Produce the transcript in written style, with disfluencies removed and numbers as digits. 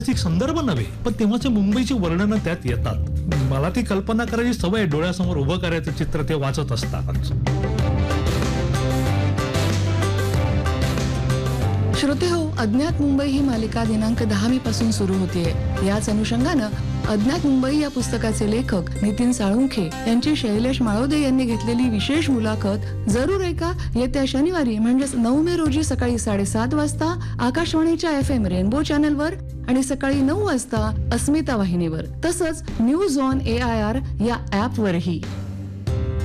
ऐतिहासिक संदर्भ नव्हे, पण तेव्हाचे मुंबईची वर्णनं त्यात येतात. मला ती कल्पना करायची सवय, डोळ्यासमोर उभं करायचं चित्र ते वाचत असतानाच. श्रोते हो, अज्ञात मुंबई ही मालिका दिनांक 10 पासून सुरू होतीये. याच अनुषंगानं अज्ञात मुंबई या पुस्तकाचे लेखक नितीन साळुंखे यांची शैलेश माळोदे यांनी घेतलेली विशेष मुलाखत जरूर ऐका. येत्या शनिवारी म्हणजेच 9 मे रोजी सकाळी 7:30 वाजता आकाशवाणीच्या FM रेनबो चॅनलवर आणि सकाळी 9 वाजता अस्मिता वाहिनीवर, तसंच न्यूज ऑन AIR या ऍपवरही.